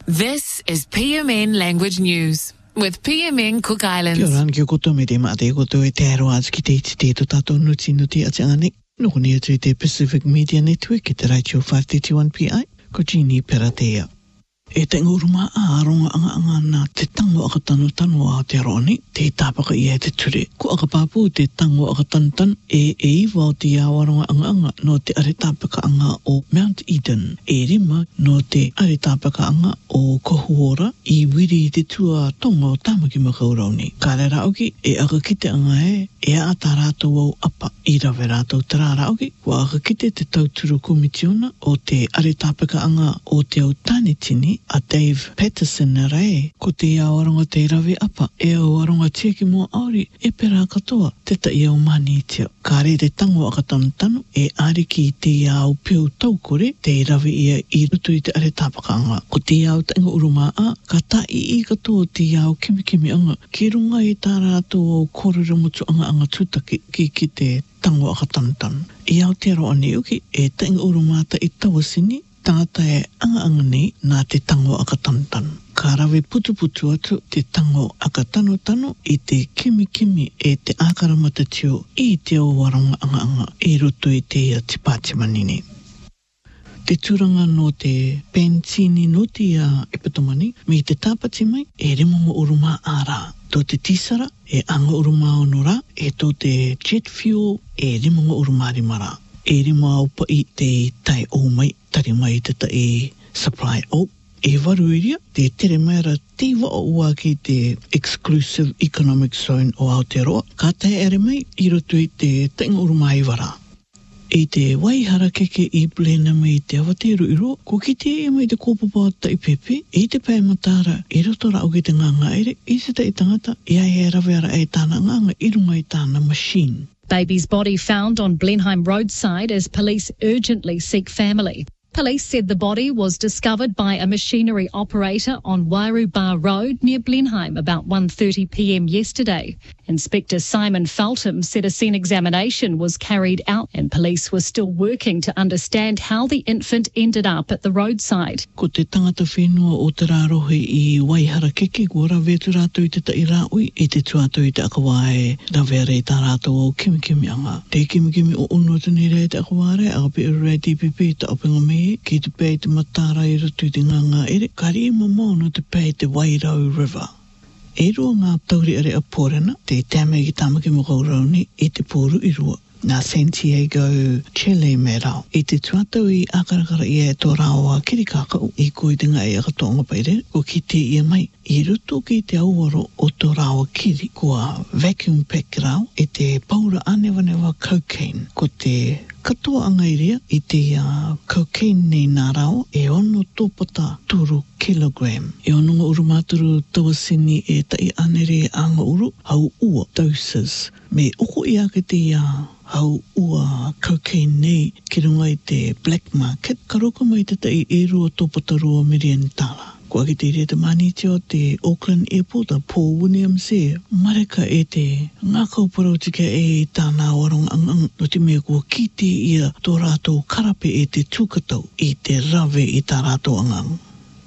This is PMN Language News with PMN Cook Islands. Kia ora, kia koto me te mate koto e te aroaz ki te iti te tato nuti a te ane. Noko ni atu i te Pacific Media Network ki te Radio 531 PI, ko Jeannie Peratea. E te nguruma a aronga anga nā te tango aka tanu a te roni, te tāpaka i e te ture. Ko aka pāpū te tango aka tan e iwa o te awaronga anga no te are tāpaka anga o Mount Eden. E rima no te are tāpaka anga o Kohuora i wiri i te tua tonga o Tāmaki Makaurauni. Ka re rauki e aka kite anga e a tā rātou au apa i rawe rātou tara rauki. Wa aka kite te tauturu komitiona o te are tāpaka anga o te au Tanitini a Dave Patterson rei, ko te awaronga te rawe apa, e awaronga tieki mo auri, e pera katoa, te ta i au mani tia. Ka re te tango aka tanu, e ariki i te au pio taukore, te rawe ia i rutu i te are tāpakaanga. Ko te au tainga uruma a, ka ta i katoa te au kimi anga, ki runga i tā rātou au korera mutu anga tūtaki ki te tango aka tanu. I au te roa ni uki, e tainga uruma ta i tawasini, tangata e anga nei nā te tango aka tanu. Ka rawe putu atu te tango aka tanu i te kimi e te akaramata tio i te o waronga anga i roto i te ia te Pātimanini. Te turanga no te Pensini noti a Epatomani, me te tāpati mai e remonga uruma ārā. Tō te tisara e anga uruma onora, e tō te jet fuel e remonga uruma rimara. E rima aupa i te tai o mai, tari mai te tai supply o. E waru iria, te tere maira te wa o ua ki te exclusive economic zone o Aotearoa. Ka tae ere mai, i roto i te tainga urumai wara. E te waihara keke i plena mai te awateru i ro, ko ki te e mai te kōpapa tai pepe, e te pai matara, i roto rao ki te nganga ere, i se tai tangata, i ai e rawe ara e tāna nganga i runga i tāna machine. Baby's body found on Blenheim roadside as police urgently seek family. Police said the body was discovered by a machinery operator on Wairu Bar Road near Blenheim about 1:30 p.m. yesterday. Inspector Simon Feltham said a scene examination was carried out and police were still working to understand how the infant ended up at the roadside. Ko te tangata whenua o te rarohe i waihara keke, ko rawe tu rātou i te tai rāui, i te tuatou i te akawae, rawe rei tā rātou o kimi anga. Te kimi o unotuni rei te akawaare, agape rei DPP ta openga me, ki te pei te matara i rotu i te nganga ere, ka ri mamau no te pei te Wairau River. E rua ngā tauri are a pōrena, te Tāmaki ki Tāmaki Makaurauni, i te pōru i rua. Nā Santiago, Chile me rao. I te tuatau i akarakara i e tō rāua kirikākau, i koe te ngai aka tōnga paire, ko ki te ia mai. I ruto ki te auaro o tō rāua kiri, kua vacuum pack rao, i te paura anewanewa cocaine, ko te katoa angairia i te cocaine nei nā rao e ono tōpata turu kilogram. E ono ngā urumāturu tawasini e tai anere anga uru, hau ua doses. Me uko i ake te hau ua cocaine nei ki runga i te black market, ka roko mai te tai e rua tōpata rua million tala. Ko ake te rea te mani teo te Auckland Airport a Paul Williams e mareka e te ngā kauparautike e tāna warong no te mea kua ki te ia tō rātou karape e te tūkatau i te rawe i tā rātou angang.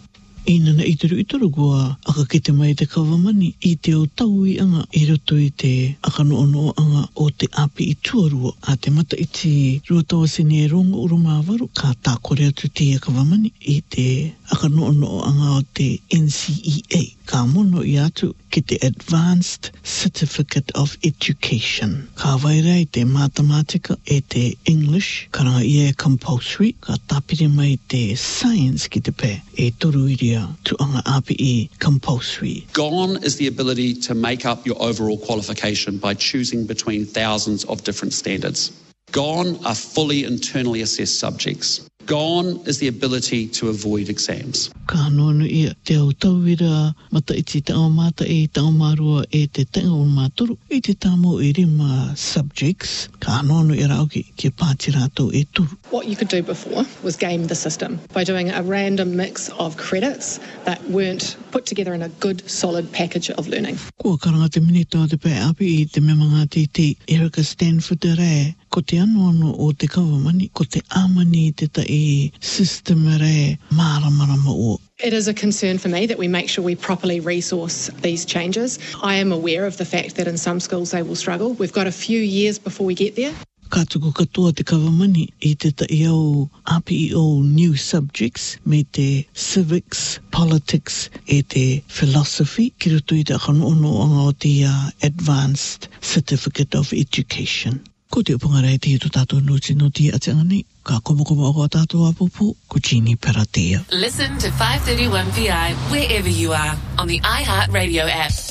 Inana ituru kua aka kite mai te kawamani i te o tau i anga i roto i te akanoono anga o te api i tuarua a te mata i te ruatawasini e ronga urumāwaru ka tā kore atu te kawamani i te akanoono anga o te NCEA ka mono i atu ki te Advanced Certificate of Education. Ka waira i te matematika e te English, ka ranga i e compulsory, ka tāpire mai te Science ki te pē e toru iria tu anga api i compulsory. Gone is the ability to make up your overall qualification by choosing between thousands of different standards. Gone are fully internally assessed subjects. Gone is the ability to avoid exams. Ka nono ia te au tauira mata i te taumata e taumarua e te tenga o māturu i te tamo i rima subjects. Ka nono i rauki ki pāti rātou e turu. What you could do before was game the system by doing a random mix of credits that weren't put together in a good, solid package of learning. Kua karanga te minito te pē api i te memanga te Erica Stanford re, ko te anoano o te kawamani, ko te amani te tai system re māramarama o. It is a concern for me that we make sure we properly resource these changes. I am aware of the fact that in some schools they will struggle. We've got a few years before we get there. Ka tuku katoa te kawamani I te tai au api o new subjects me te civics, politics e te philosophy ki roto I te akanono anga o te Advanced Certificate of Education. Ko te upungarai te to tātou noti a te angani, ka komo o tātou apupu, ko Jeannie Peratea. Listen to 531 PI wherever you are on the iHeartRadio app.